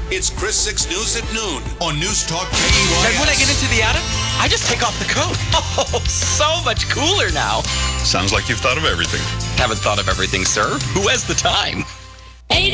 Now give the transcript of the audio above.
It's Chris 6 News at noon on News Talk KEYS. And when I get into the attic, I just take off the coat. Oh, so much cooler now. Sounds like you've thought of everything. Haven't thought of everything, sir. Who has the time?